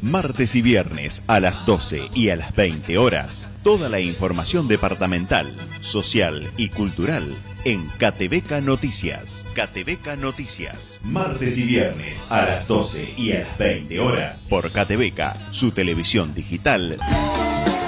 Martes y viernes a las 12 y a las 20 horas, toda la información departamental, social y cultural en Catebeca Noticias. Catebeca Noticias. Martes y viernes a las 12 y a las 20 horas por Catebeca, su televisión digital.